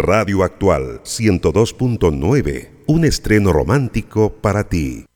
Radio Actual 102.9, un estreno romántico para ti.